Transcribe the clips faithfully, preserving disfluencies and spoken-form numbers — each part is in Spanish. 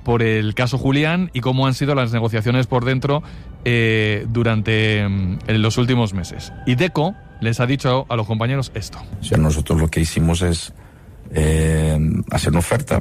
por el caso Julián y cómo han sido las negociaciones por dentro eh, durante mm, los últimos meses. Y Deco les ha dicho a los compañeros esto. O sea, nosotros lo que hicimos es eh, hacer una oferta.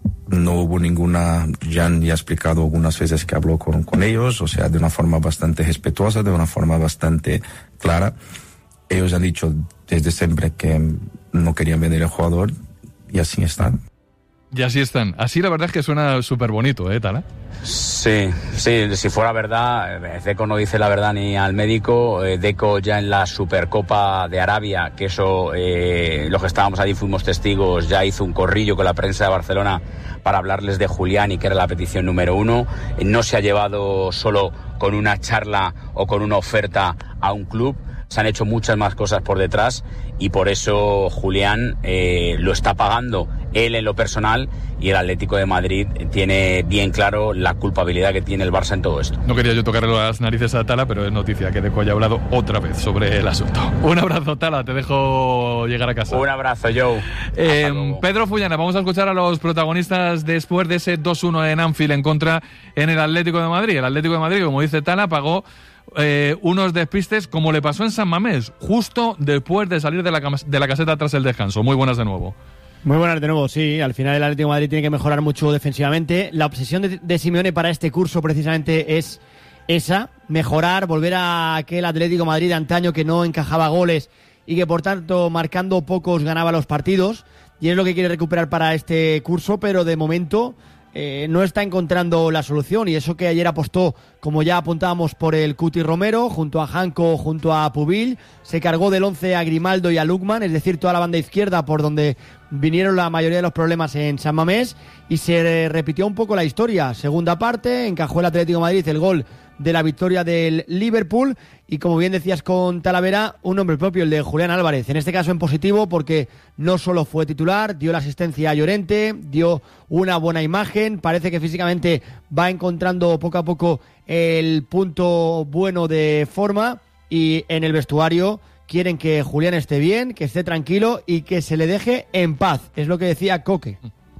No hubo ninguna, Jan ya ha explicado algunas veces que habló con, con ellos, o sea, de una forma bastante respetuosa, de una forma bastante clara. Ellos han dicho desde siempre que no querían vender el jugador y así están. Y así están. Así la verdad es que suena súper bonito, ¿eh, Tala? Sí, sí, si fuera verdad, Deco no dice la verdad ni al médico. Deco ya en la Supercopa de Arabia, que eso, eh, los que estábamos allí fuimos testigos, ya hizo un corrillo con la prensa de Barcelona para hablarles de Julián y que era la petición número uno. No se ha llevado solo con una charla o con una oferta a un club, se han hecho muchas más cosas por detrás y por eso Julián eh, lo está pagando él en lo personal y el Atlético de Madrid tiene bien claro la culpabilidad que tiene el Barça en todo esto. No quería yo tocarle las narices a Tala, pero es noticia que Deco haya hablado otra vez sobre el asunto. Un abrazo, Tala, te dejo llegar a casa. Un abrazo, Joe. Eh, Pedro Fullana, vamos a escuchar a los protagonistas después de ese dos uno en Anfield en contra en el Atlético de Madrid. El Atlético de Madrid, como dice Tala, pagó Eh, unos despistes como le pasó en San Mamés, justo después de salir de la, de la caseta tras el descanso. Muy buenas de nuevo. Muy buenas de nuevo, sí. Al final el Atlético de Madrid tiene que mejorar mucho defensivamente. La obsesión de, de Simeone para este curso precisamente es esa, mejorar, volver a aquel Atlético de Madrid de antaño que no encajaba goles y que por tanto marcando pocos ganaba los partidos, y es lo que quiere recuperar para este curso, pero de momento Eh, no está encontrando la solución, y eso que ayer apostó, como ya apuntábamos, por el Cuti Romero, junto a Janko, junto a Pubil, se cargó del once a Grimaldo y a Lukman, es decir, toda la banda izquierda por donde vinieron la mayoría de los problemas en San Mamés, y se repitió un poco la historia. Segunda parte, encajó el Atlético de Madrid el gol de la victoria del Liverpool, y como bien decías con Talavera, un nombre propio, el de Julián Álvarez, en este caso en positivo, porque no solo fue titular, dio la asistencia a Llorente, dio una buena imagen, parece que físicamente va encontrando poco a poco el punto bueno de forma, y en el vestuario quieren que Julián esté bien, que esté tranquilo y que se le deje en paz, es lo que decía Coque.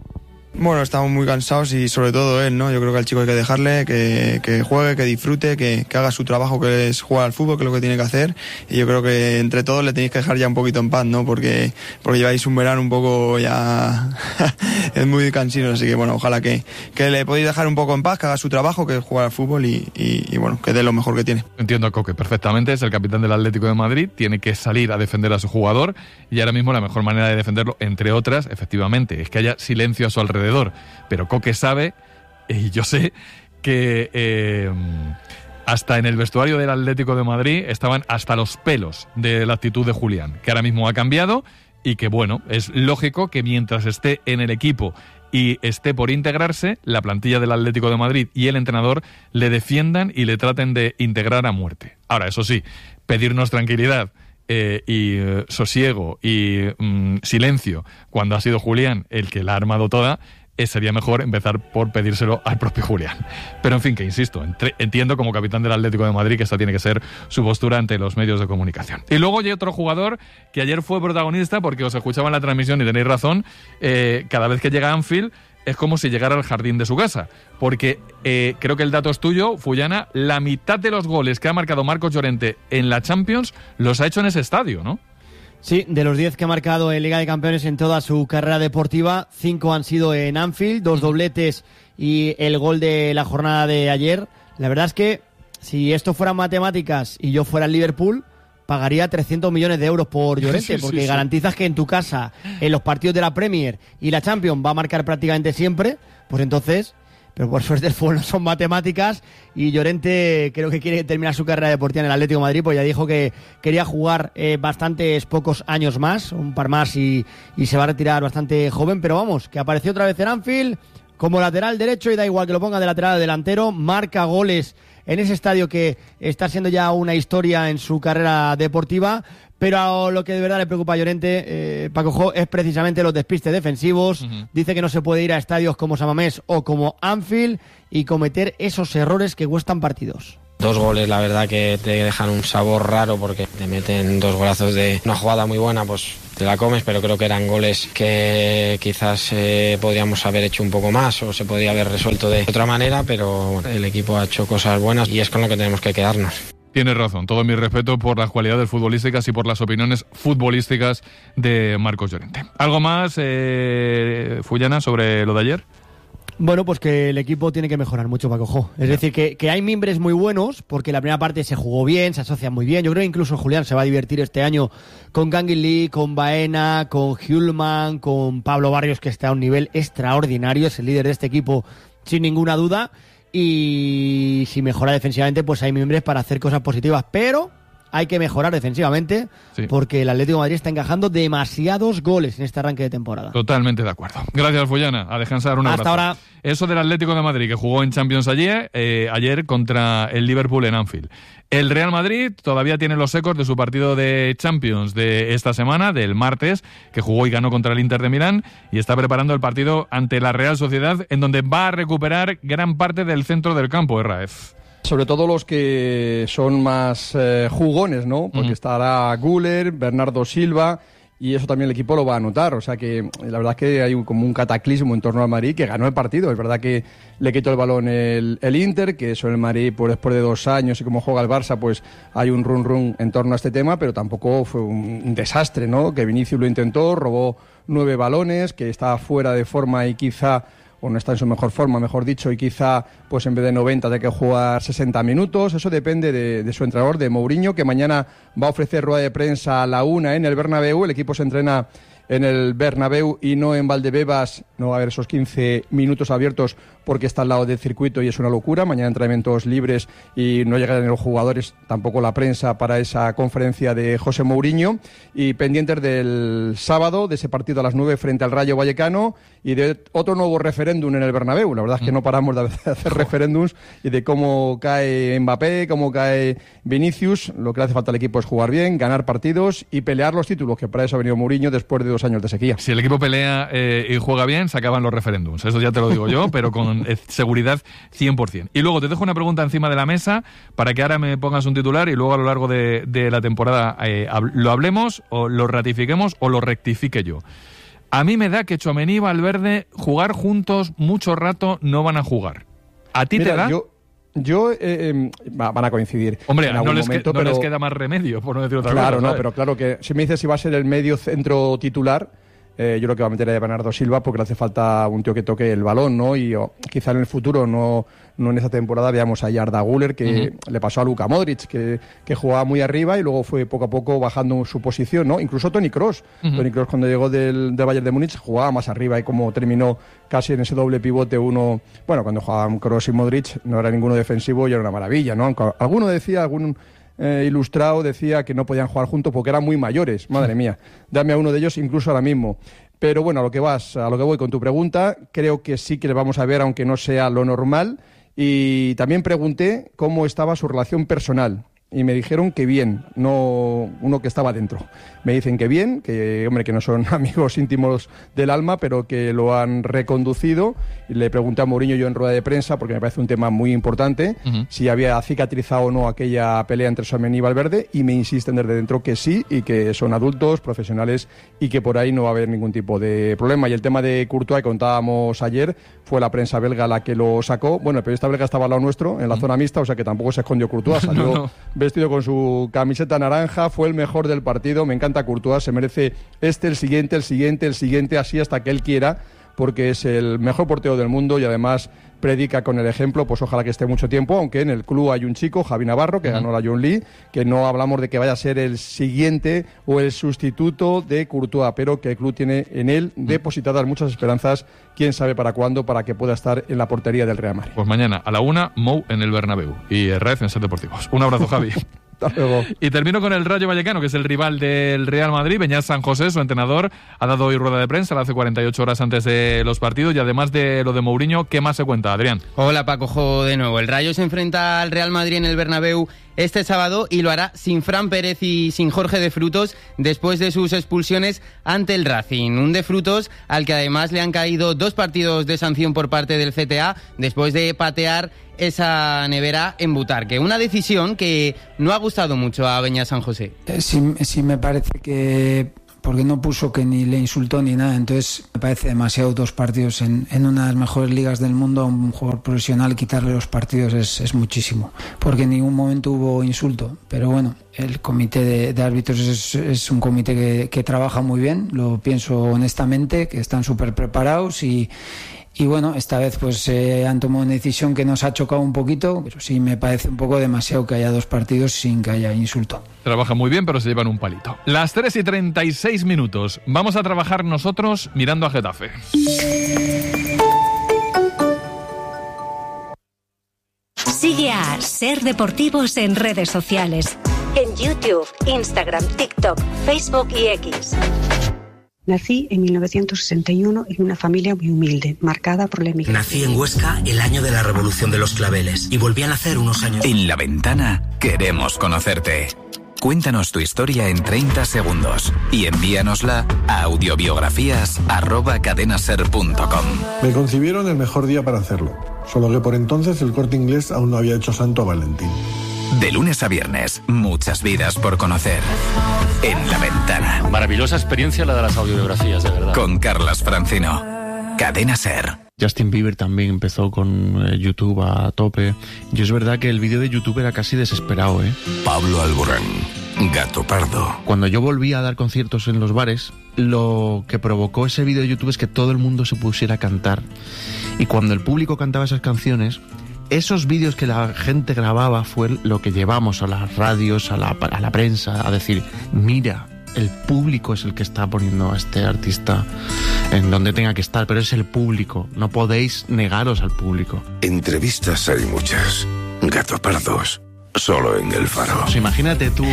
Bueno, estamos muy cansados y sobre todo él, ¿no? Yo creo que al chico hay que dejarle, que, que juegue, que disfrute, que, que haga su trabajo, que es jugar al fútbol, que es lo que tiene que hacer, y yo creo que entre todos le tenéis que dejar ya un poquito en paz, ¿no? Porque, porque lleváis un verano un poco ya es muy cansino, así que bueno, ojalá que, que le podéis dejar un poco en paz, que haga su trabajo, que es jugar al fútbol y, y, y bueno, que dé lo mejor que tiene. Entiendo a Coque perfectamente, es el capitán del Atlético de Madrid, tiene que salir a defender a su jugador, y ahora mismo la mejor manera de defenderlo, entre otras, efectivamente, es que haya silencio a su alrededor. Pero Coque sabe, y yo sé, que eh, hasta en el vestuario del Atlético de Madrid estaban hasta los pelos de la actitud de Julián, que ahora mismo ha cambiado, y que bueno, es lógico que mientras esté en el equipo y esté por integrarse, la plantilla del Atlético de Madrid y el entrenador le defiendan y le traten de integrar a muerte. Ahora, eso sí, pedirnos tranquilidad Eh, y eh, sosiego y mm, silencio cuando ha sido Julián el que la ha armado toda, eh, sería mejor empezar por pedírselo al propio Julián. Pero en fin, que insisto, entre, entiendo como capitán del Atlético de Madrid que esta tiene que ser su postura ante los medios de comunicación. Y luego hay otro jugador que ayer fue protagonista, porque os escuchaba en la transmisión y tenéis razón, eh, cada vez que llega a Anfield es como si llegara al jardín de su casa, porque eh, creo que el dato es tuyo, Fullana, la mitad de los goles que ha marcado Marcos Llorente en la Champions los ha hecho en ese estadio, ¿no? Sí, de los diez que ha marcado en Liga de Campeones en toda su carrera deportiva, cinco han sido en Anfield, dos dobletes y el gol de la jornada de ayer. La verdad es que si esto fueran matemáticas y yo fuera el Liverpool, pagaría trescientos millones de euros por Llorente, sí, porque sí, sí. garantizas que en tu casa, en los partidos de la Premier y la Champions, va a marcar prácticamente siempre, pues entonces, pero por suerte el fútbol no son matemáticas, y Llorente creo que quiere terminar su carrera deportiva en el Atlético de Madrid, pues ya dijo que quería jugar eh, bastantes pocos años más, un par más, y, y se va a retirar bastante joven, pero vamos, que apareció otra vez en Anfield como lateral derecho, y da igual que lo ponga de lateral o delantero, marca goles en ese estadio que está siendo ya una historia en su carrera deportiva. Pero lo que de verdad le preocupa a Llorente, eh, Paco Jo, es precisamente los despistes defensivos. Uh-huh. Dice que no se puede ir a estadios como San Mamés o como Anfield y cometer esos errores que cuestan partidos. Dos goles, la verdad que te dejan un sabor raro porque te meten dos golazos de una jugada muy buena, pues te la comes, pero creo que eran goles que quizás eh, podríamos haber hecho un poco más o se podría haber resuelto de otra manera, pero bueno, el equipo ha hecho cosas buenas y es con lo que tenemos que quedarnos. Tienes razón, todo mi respeto por las cualidades futbolísticas y por las opiniones futbolísticas de Marcos Llorente. ¿Algo más, eh, Fullana, sobre lo de ayer? Bueno, pues que el equipo tiene que mejorar mucho, Paco Jo. Es yeah. decir, que, que hay mimbres muy buenos, porque la primera parte se jugó bien, se asocia muy bien. Yo creo que incluso Julián se va a divertir este año con Kangin Lee, con Baena, con Hjulman, con Pablo Barrios, que está a un nivel extraordinario, es el líder de este equipo sin ninguna duda. Y si mejora defensivamente, pues hay mimbres para hacer cosas positivas. Pero hay que mejorar defensivamente, sí, porque el Atlético de Madrid está encajando demasiados goles en este arranque de temporada. Totalmente de acuerdo. Gracias, Fullana. A descansar, un abrazo. Hasta ahora. Eso del Atlético de Madrid, que jugó en Champions ayer, eh, ayer contra el Liverpool en Anfield. El Real Madrid todavía tiene los ecos de su partido de Champions de esta semana, del martes, que jugó y ganó contra el Inter de Milán, y está preparando el partido ante la Real Sociedad, en donde va a recuperar gran parte del centro del campo, Herráez. Sobre todo los que son más eh, jugones, ¿no? Porque uh-huh. estará Güler, Bernardo Silva, y eso también el equipo lo va a notar. O sea que la verdad es que hay un, como un cataclismo en torno al Madrid, que ganó el partido. Es verdad que le quitó el balón el, el Inter, que eso en el Madrid, pues después de dos años y como juega el Barça, pues hay un run run en torno a este tema, pero tampoco fue un, un desastre, ¿no? Que Vinicius lo intentó, robó nueve balones, que estaba fuera de forma y quizá, o no está en su mejor forma, mejor dicho, y quizá pues en vez de noventa tenga que jugar sesenta minutos. Eso depende de, de su entrenador, de Mourinho, que mañana va a ofrecer rueda de prensa a la una en el Bernabéu. El equipo se entrena en el Bernabéu y no en Valdebebas. No va a haber esos quince minutos abiertos porque está al lado del circuito y es una locura. Mañana entrenamientos libres y no llegarán los jugadores, tampoco la prensa, para esa conferencia de José Mourinho. Y pendientes del sábado, de ese partido a las nueve frente al Rayo Vallecano y de otro nuevo referéndum en el Bernabéu. La verdad es que no paramos de hacer referéndums y de cómo cae Mbappé, cómo cae Vinicius. Lo que le hace falta al equipo es jugar bien, ganar partidos y pelear los títulos, que para eso ha venido Mourinho después de dos años de sequía. Si el equipo pelea eh, y juega bien, se acaban los referéndums. Eso ya te lo digo yo, pero con seguridad cien por ciento. Y luego te dejo una pregunta encima de la mesa para que ahora me pongas un titular y luego a lo largo de, de la temporada eh, lo hablemos o lo ratifiquemos o lo rectifique yo. A mí me da que Tchouaméni y Valverde jugar juntos mucho rato no van a jugar. ¿A ti Mira, te da? Yo... Yo, eh, eh, van a coincidir. Hombre, en no, algún les, momento, que, no pero... les queda más remedio, por no decir otra claro, cosa. Claro, no, pero claro que si me dices si va a ser el medio centro titular, eh, yo creo que va a meter a Bernardo Silva porque le hace falta un tío que toque el balón, ¿no? Y oh, quizá en el futuro, no, no en esta temporada, veamos a Arda Güler, que uh-huh. le pasó a Luka Modric, que, que jugaba muy arriba y luego fue poco a poco bajando su posición, ¿no? Incluso Toni Kroos. Uh-huh. Toni Kroos, cuando llegó del, del Bayern de Múnich, jugaba más arriba y como terminó casi en ese doble pivote uno... Bueno, cuando jugaban Kroos y Modric no era ninguno defensivo y era una maravilla, ¿no? Aunque alguno decía, algún... Eh, ilustrado decía que no podían jugar juntos porque eran muy mayores. Madre mía, dame a uno de ellos incluso ahora mismo. Pero bueno, a lo que vas, a lo que voy con tu pregunta, creo que sí que les vamos a ver, aunque no sea lo normal. Y también pregunté cómo estaba su relación personal. Y me dijeron que bien, no uno que estaba dentro. Me dicen que bien, que hombre, que no son amigos íntimos del alma, pero que lo han reconducido. Y le pregunté a Mourinho yo en rueda de prensa, porque me parece un tema muy importante, uh-huh. si había cicatrizado o no aquella pelea entre Tchouaméni y Valverde, y me insisten desde dentro que sí, y que son adultos, profesionales, y que por ahí no va a haber ningún tipo de problema. Y el tema de Courtois, que contábamos ayer, fue la prensa belga la que lo sacó. Bueno, el periodista belga estaba al lado nuestro, en la uh-huh. zona mixta, o sea que tampoco se escondió Courtois, salió... no, no. vestido con su camiseta naranja, fue el mejor del partido. Me encanta Courtois, se merece este, el siguiente, el siguiente, el siguiente, así hasta que él quiera, porque es el mejor portero del mundo y además predica con el ejemplo. Pues ojalá que esté mucho tiempo, aunque en el club hay un chico, Javi Navarro, que uh-huh. ganó la John Lee, que no hablamos de que vaya a ser el siguiente o el sustituto de Courtois, pero que el club tiene en él depositadas muchas esperanzas, quién sabe para cuándo, para que pueda estar en la portería del Real Madrid. Pues mañana a la una, Mou en el Bernabéu y Herrera en Ser Deportivos. Un abrazo, Javi. Hasta luego. Y termino con el Rayo Vallecano, que es el rival del Real Madrid. Beñat San José, su entrenador, ha dado hoy rueda de prensa, la hace cuarenta y ocho horas antes de los partidos. Y además de lo de Mourinho, ¿qué más se cuenta, Adrián? Hola, Paco Jo, de nuevo. El Rayo se enfrenta al Real Madrid en el Bernabéu este sábado y lo hará sin Fran Pérez y sin Jorge de Frutos después de sus expulsiones ante el Racing. Un de Frutos al que además le han caído dos partidos de sanción por parte del C T A después de patear esa nevera en Butarque. Una decisión que no ha gustado mucho a Beñat San José. Eh, sí, sí me parece que... porque no puso que ni le insultó ni nada, entonces me parece demasiado dos partidos en, en una de las mejores ligas del mundo a un jugador profesional. Quitarle los partidos es, es muchísimo, porque en ningún momento hubo insulto, pero bueno, el comité de, de árbitros es, es un comité que, que trabaja muy bien, lo pienso honestamente, que están súper preparados y Y bueno, esta vez pues eh, han tomado una decisión que nos ha chocado un poquito, pero sí me parece un poco demasiado que haya dos partidos sin que haya insulto. Trabajan muy bien, pero se llevan un palito. Las tres y treinta y seis minutos. Vamos a trabajar nosotros mirando a Getafe. Sigue a Ser Deportivos en redes sociales. En YouTube, Instagram, TikTok, Facebook y X. Nací en mil novecientos sesenta y uno en una familia muy humilde, marcada por la emigración. Nací en Huesca el año de la Revolución de los Claveles y volví a nacer unos años. En La Ventana queremos conocerte. Cuéntanos tu historia en treinta segundos y envíanosla a audiobiografías arroba cadenaser punto com. Me concibieron el mejor día para hacerlo, solo que por entonces el Corte Inglés aún no había hecho santo a Valentín. De lunes a viernes, muchas vidas por conocer. En La Ventana. Maravillosa experiencia la de las audiobiografías, de verdad. Con Carlas Francino. Cadena Ser. Justin Bieber también empezó con eh, YouTube a tope. Y es verdad que el vídeo de YouTube era casi desesperado, ¿eh? Pablo Alborán, Gato Pardo. Cuando yo volví a dar conciertos en los bares, lo que provocó ese vídeo de YouTube es que todo el mundo se pusiera a cantar. Y cuando el público cantaba esas canciones, esos vídeos que la gente grababa fue lo que llevamos a las radios, a la, a la prensa, a decir, mira, el público es el que está poniendo a este artista en donde tenga que estar, pero es el público, no podéis negaros al público. Entrevistas hay muchas, Gato Pardos, solo en El Faro. Pues imagínate tú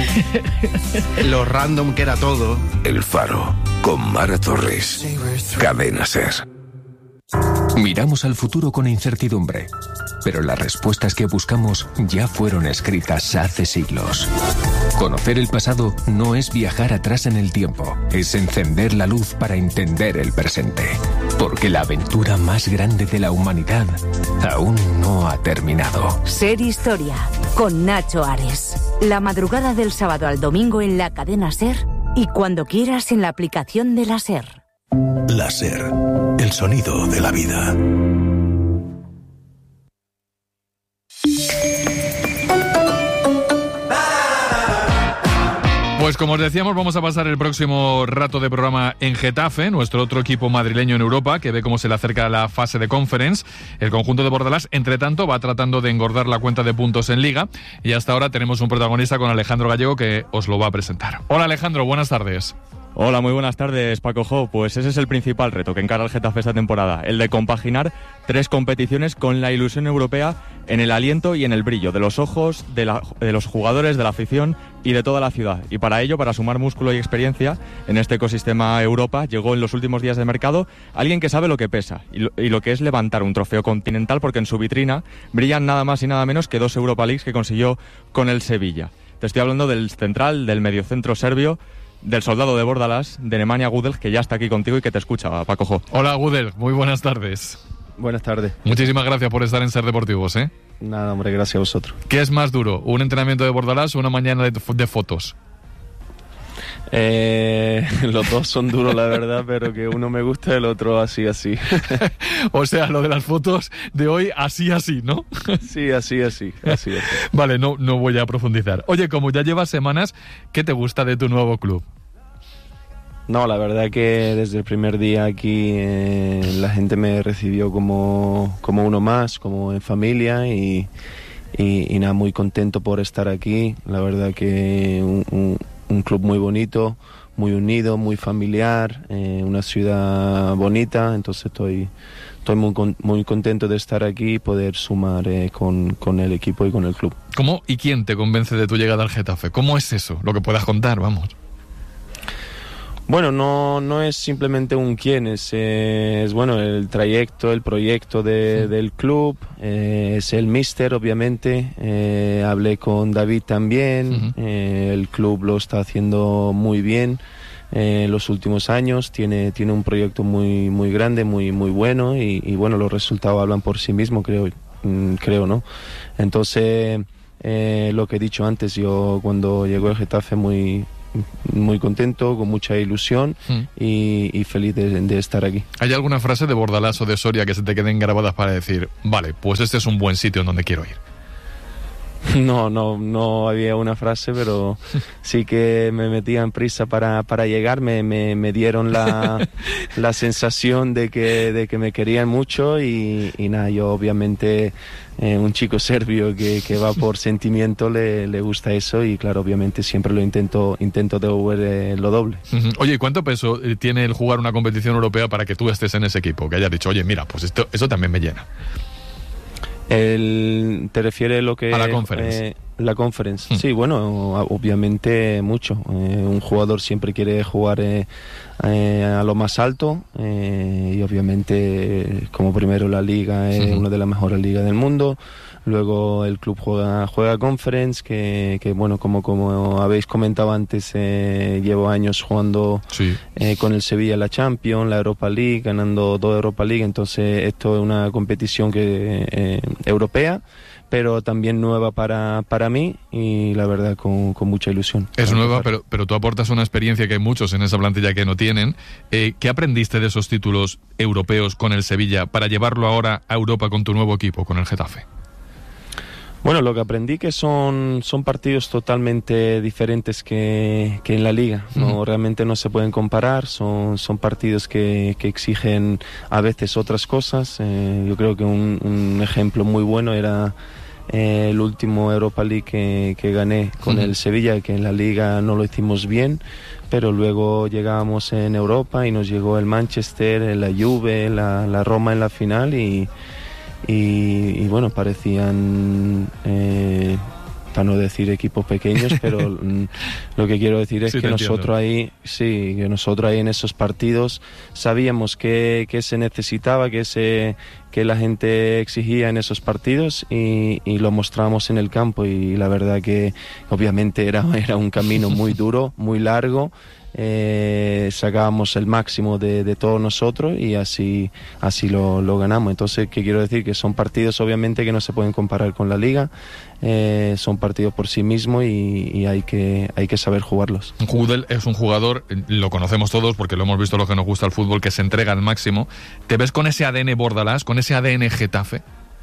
lo random que era todo. El Faro, con Mara Torres, Cadena Ser. Miramos al futuro con incertidumbre, pero las respuestas que buscamos ya fueron escritas hace siglos. Conocer el pasado no es viajar atrás en el tiempo, es encender la luz para entender el presente. Porque la aventura más grande de la humanidad aún no ha terminado. Ser Historia, con Nacho Ares. La madrugada del sábado al domingo en la cadena Ser y cuando quieras en la aplicación de la Ser. La Ser, el sonido de la vida. Pues como os decíamos, vamos a pasar el próximo rato de programa en Getafe, nuestro otro equipo madrileño en Europa, que ve cómo se le acerca la fase de Conference. El conjunto de Bordalás, entre tanto, va tratando de engordar la cuenta de puntos en Liga, y hasta ahora tenemos un protagonista con Alejandro Gallego que os lo va a presentar. Hola Alejandro, buenas tardes. Hola, muy buenas tardes, Paco Jo. Pues ese es el principal reto que encara el Getafe esta temporada, el de compaginar tres competiciones con la ilusión europea en el aliento y en el brillo de los ojos de, la, de los jugadores, de la afición y de toda la ciudad. Y para ello, para sumar músculo y experiencia en este ecosistema Europa, llegó en los últimos días de mercado alguien que sabe lo que pesa y lo, y lo que es levantar un trofeo continental, porque en su vitrina brillan nada más y nada menos que dos Europa Leagues que consiguió con el Sevilla. Te estoy hablando del central, del mediocentro serbio, del soldado de Bordalás, de Nemanja Gudel, que ya está aquí contigo y que te escucha, Paco Jo. Hola Gudel, muy buenas tardes. Buenas tardes. Muchísimas gracias por estar en Ser Deportivos, ¿eh? Nada, hombre, gracias a vosotros. ¿Qué es más duro, un entrenamiento de Bordalás o una mañana de, de fotos? Eh, los dos son duros, la verdad, pero que uno me gusta y el otro así, así. O sea, lo de las fotos de hoy, así, así, ¿no? Sí, así, así, así, así. Vale, no, no voy a profundizar. Oye, como ya llevas semanas, ¿qué te gusta de tu nuevo club? No, la verdad que desde el primer día aquí eh, la gente me recibió como, como uno más, como en familia y, y, y nada, muy contento por estar aquí. La verdad que un, un, un club muy bonito, muy unido, muy familiar, eh, una ciudad bonita, entonces estoy, estoy muy, muy contento de estar aquí y poder sumar eh, con, con el equipo y con el club. ¿Cómo y quién te convence de tu llegada al Getafe? ¿Cómo es eso? Lo que puedas contar, vamos. Bueno, no, no es simplemente un quién, es, eh, es bueno el trayecto, el proyecto de, sí. del club, eh, es el míster, obviamente. Eh, hablé con David también, uh-huh. eh, el club lo está haciendo muy bien eh, en los últimos años, tiene, tiene un proyecto muy, muy grande, muy, muy bueno y, y bueno, los resultados hablan por sí mismos, creo. mm, creo, ¿no? Entonces, eh, lo que he dicho antes, yo cuando llegó el Getafe muy muy contento, con mucha ilusión mm. y, y feliz de, de estar aquí. ¿Hay alguna frase de Bordalás o de Soria que se te queden grabadas para decir, vale, pues este es un buen sitio en donde quiero ir? No, no, no había una frase, pero sí que me metían prisa para, para llegar, me, me, me dieron la, la sensación de que, de que me querían mucho y, y nada, yo obviamente eh, un chico serbio que, que va por sentimiento le, le gusta eso y claro, obviamente siempre lo intento, intento devolver eh, lo doble. Uh-huh. Oye, ¿y cuánto peso tiene el jugar una competición europea para que tú estés en ese equipo? Que hayas dicho, oye, mira, pues esto, eso también me llena. El, ¿Te refieres a lo que... A la conference. Eh, la conference. Hmm. Sí, bueno, obviamente mucho. Eh, un jugador siempre quiere jugar eh, eh, a lo más alto eh, y obviamente como primero la liga es uh-huh. una de las mejores ligas del mundo. Luego el club juega, juega Conference, que, que bueno, como, como habéis comentado antes, eh, llevo años jugando sí. eh, con el Sevilla la Champions, la Europa League, ganando dos Europa League, entonces esto es una competición que eh, europea, pero también nueva para, para mí y la verdad con, con mucha ilusión. Es nueva, pero, pero tú aportas una experiencia que hay muchos en esa plantilla que no tienen. Eh, ¿Qué aprendiste de esos títulos europeos con el Sevilla para llevarlo ahora a Europa con tu nuevo equipo, con el Getafe? Bueno, lo que aprendí que son, son partidos totalmente diferentes que, que en la liga, ¿no? Uh-huh. Realmente no se pueden comparar, son, son partidos que, que exigen a veces otras cosas. Eh, yo creo que un, un ejemplo muy bueno era eh, el último Europa League que, que gané con uh-huh. el Sevilla, que en la liga no lo hicimos bien, pero luego llegábamos en Europa y nos llegó el Manchester, la Juve, la, la Roma en la final y... Y, y bueno, parecían, eh, para no decir equipos pequeños, pero lo que quiero decir es sí, que nosotros ahí, sí, que nosotros ahí en esos partidos sabíamos que, que se necesitaba, que, se, que la gente exigía en esos partidos y, y lo mostramos en el campo y la verdad que obviamente era, era un camino muy duro, muy largo. Eh, sacábamos el máximo de, de todos nosotros y así así lo, lo ganamos. Entonces, ¿qué quiero decir? Que son partidos obviamente que no se pueden comparar con la liga, eh, son partidos por sí mismos y, y hay que hay que saber jugarlos. Gudel es un jugador, lo conocemos todos porque lo hemos visto los que nos gusta el fútbol, que se entrega al máximo. ¿Te ves con ese A D N Bordalás, con ese A D N Getafe?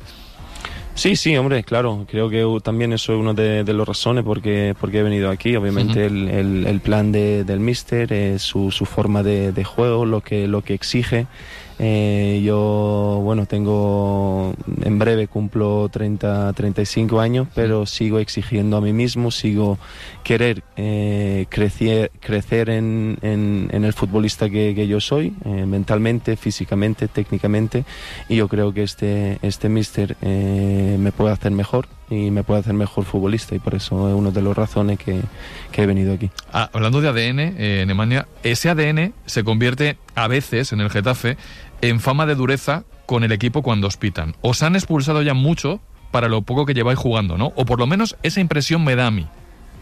Sí, sí, hombre, claro, creo que también eso es uno de, de las razones porque, porque he venido aquí, obviamente uh-huh. el, el, el plan de, del míster, eh, su, su forma de, de juego, lo que, lo que exige. Eh, yo, bueno, tengo, en breve cumplo treinta, treinta y cinco años, pero sigo exigiendo a mí mismo, sigo querer eh, crecer, crecer en, en, en el futbolista que, que yo soy, eh, mentalmente, físicamente, técnicamente, y yo creo que este, este míster eh, me puede hacer mejor y me puede hacer mejor futbolista y por eso es una de las razones que, que he venido aquí. Ah, hablando de A D N, eh, Nemanja, ese A D N se convierte a veces en el Getafe en fama de dureza con el equipo cuando os pitan. Os han expulsado ya mucho para lo poco que lleváis jugando, ¿no? O por lo menos esa impresión me da a mí.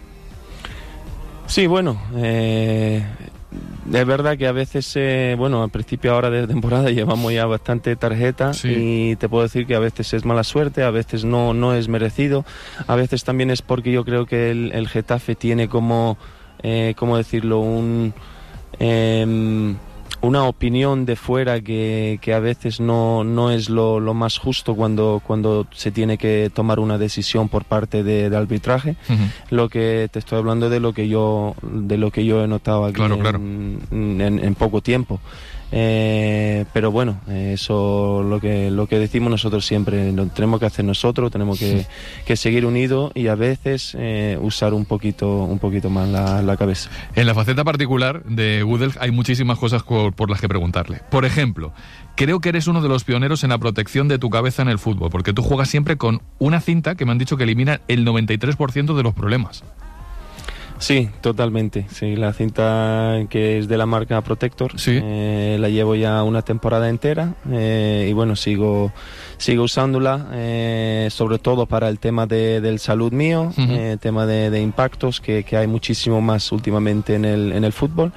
Sí, bueno, eh, es verdad que a veces, eh, bueno, al principio ahora de temporada llevamos ya bastante tarjeta sí. y te puedo decir que a veces es mala suerte, a veces no, no es merecido, a veces también es porque yo creo que el, el Getafe tiene como, eh, ¿cómo decirlo? Un... Eh, una opinión de fuera que, que a veces no, no es lo, lo más justo cuando, cuando se tiene que tomar una decisión por parte de, de arbitraje. Uh-huh. Lo que te estoy hablando de lo que yo de lo que yo he notado aquí claro, en, claro. En, en poco tiempo. Eh, pero bueno, eso lo que lo que decimos nosotros siempre, lo tenemos que hacer nosotros, tenemos que, sí. que seguir unidos y a veces eh, usar un poquito un poquito más la, la cabeza. En la faceta particular de Gudel hay muchísimas cosas por, por las que preguntarle. Por ejemplo, creo que eres uno de los pioneros en la protección de tu cabeza en el fútbol, porque tú juegas siempre con una cinta que me han dicho que elimina el noventa y tres por ciento de los problemas. Sí, totalmente. Sí, la cinta que es de la marca Protector, sí. eh, la llevo ya una temporada entera eh, y bueno, sigo sigo usándola, eh, sobre todo para el tema de, del salud mío, uh-huh. eh, tema de, de impactos, que, que hay muchísimo más últimamente en el, en el fútbol.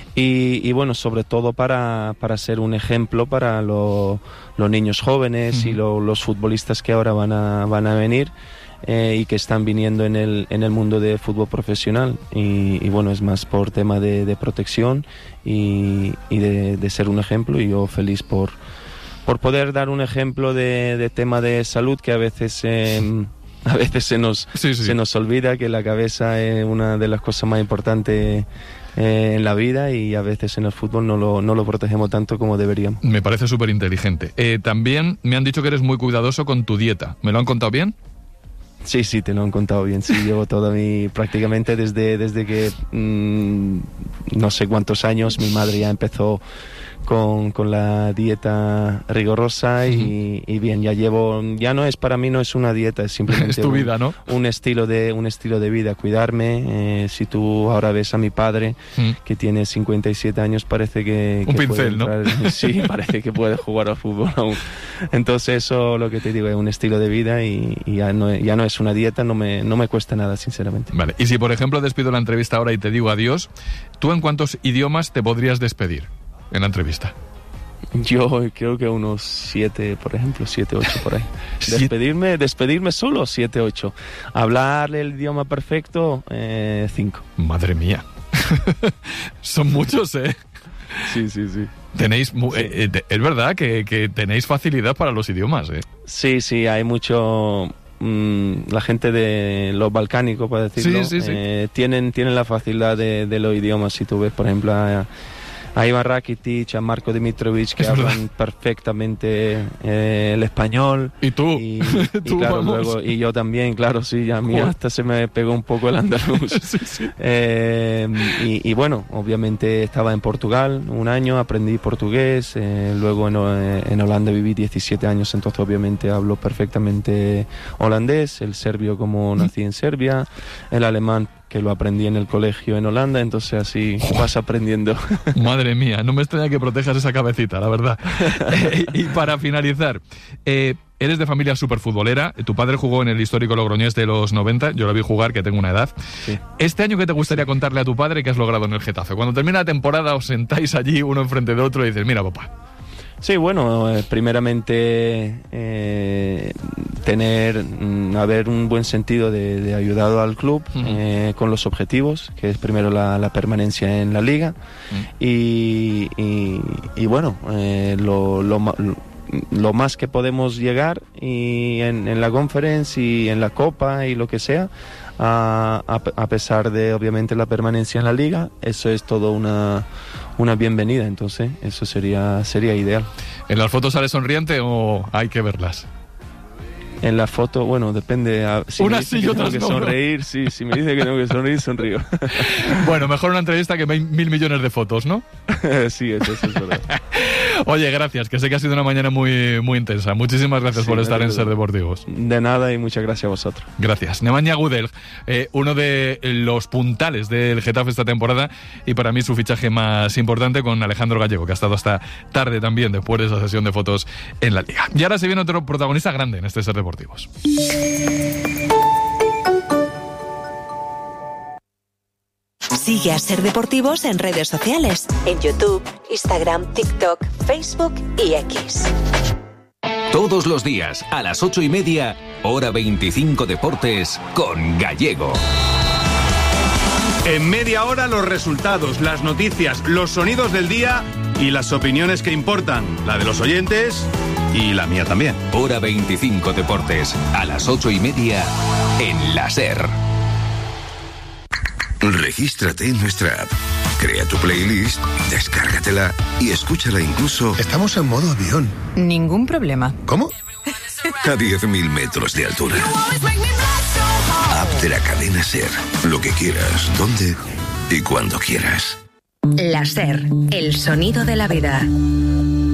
Y, y bueno, sobre todo para, para ser un ejemplo para lo, los niños jóvenes uh-huh. y lo, los futbolistas que ahora van a, van a venir eh, y que están viniendo en el, en el mundo de fútbol profesional. Y, y bueno, es más por tema de, de protección y, y de, de ser un ejemplo, y yo feliz por, por poder dar un ejemplo de, de tema de salud que a veces... Eh, A veces se nos, sí, sí. se nos olvida que la cabeza es una de las cosas más importantes eh, en la vida, y a veces en el fútbol no lo, no lo protegemos tanto como deberíamos. Me parece súper inteligente. Eh, también me han dicho que eres muy cuidadoso con tu dieta. ¿Me lo han contado bien? Sí, sí, te lo han contado bien. Sí, llevo toda mi... prácticamente desde, desde que mmm, no sé cuántos años mi madre ya empezó con, con la dieta rigurosa y, y bien, ya llevo, ya no es, para mí no es una dieta, es simplemente es tu un, vida, ¿no? un estilo de un estilo de vida, cuidarme. Eh, si tú ahora ves a mi padre mm. que tiene cincuenta y siete años, parece que, un que pincel, puede entrar, ¿no? Sí, parece que puede jugar al fútbol aún. Entonces eso, lo que te digo, es un estilo de vida y, y ya no ya no es una dieta, no me no me cuesta nada, sinceramente. Vale. Y si por ejemplo despido la entrevista ahora y te digo adiós, ¿tú en cuántos idiomas te podrías despedir en la entrevista? Yo creo que unos siete, por ejemplo, siete, ocho por ahí. Despedirme, despedirme solo, siete, ocho. Hablar el idioma perfecto, eh, cinco. Madre mía. Son muchos, ¿eh? Sí, sí, sí. Tenéis, sí. Eh, eh, es verdad que, que tenéis facilidad para los idiomas, ¿eh? Sí, sí, hay mucho... Mm, la gente de los balcánicos, para decirlo, sí, sí, sí. Eh, tienen, tienen la facilidad de, de los idiomas. Si tú ves, por ejemplo, a, a Ivan Rakitic, a Marko Dimitrovic, que es hablan verdad. perfectamente eh, el español. ¿Y tú? Y, ¿Tú y, claro, vamos? luego, y yo también, claro, sí, a mí Joder. hasta se me pegó un poco el andaluz. sí, sí. Eh, y, y bueno, obviamente estaba en Portugal un año, aprendí portugués, eh, luego en, en Holanda viví diecisiete años, entonces obviamente hablo perfectamente holandés, el serbio como nací en Serbia, el alemán que lo aprendí en el colegio en Holanda, entonces así vas aprendiendo. Madre mía, no me extraña que protejas esa cabecita, la verdad. eh, y para finalizar, eh, eres de familia superfutbolera, tu padre jugó en el histórico Logroñés de los noventa, yo lo vi jugar, que tengo una edad. Sí. Este año, ¿qué te gustaría contarle a tu padre que has logrado en el Getafe? Cuando termina la temporada os sentáis allí uno enfrente de otro y dices, mira papá. Sí, bueno, eh, primeramente eh, tener, mm, haber un buen sentido de, de ayudado al club uh-huh. eh, con los objetivos, que es primero la, la permanencia en la liga uh-huh. y, y, y bueno, eh, lo, lo, lo, lo más que podemos llegar y en, en la conference y en la copa y lo que sea, a, a, a pesar de obviamente la permanencia en la liga, eso es todo una... una bienvenida, entonces eso sería sería ideal. ¿En las fotos sale sonriente o hay que verlas? En la foto, bueno, depende. A, si una me sí y que otras tengo no. que sonreír, sí, si me dice que tengo que sonreír, sonrío. Bueno, mejor una entrevista que mil millones de fotos, ¿no? Sí, eso, eso es verdad. Oye, gracias, que sé que ha sido una mañana muy, muy intensa. Muchísimas gracias sí, por estar en Ser Deportivos. De nada y muchas gracias a vosotros. Gracias. Nemanja Gudel, eh, uno de los puntales del Getafe esta temporada y para mí su fichaje más importante con Alejandro Gallego, que ha estado hasta tarde también después de esa sesión de fotos en la Liga. Y ahora se viene otro protagonista grande en este Ser Deportivos. Sigue a Ser Deportivos en redes sociales, en YouTube, Instagram, TikTok, Facebook y X. Todos los días, a las ocho y media, hora veinticinco Deportes, con Gallego. En media hora los resultados, las noticias, los sonidos del día y las opiniones que importan, la de los oyentes y la mía también. Hora veinticinco Deportes, a las ocho y media, en la SER. Regístrate en nuestra app, crea tu playlist, descárgatela y escúchala incluso... Estamos en modo avión. Ningún problema. ¿Cómo? A diez mil metros de altura. App de la cadena SER. Lo que quieras, donde y cuando quieras. La SER, el sonido de la vida.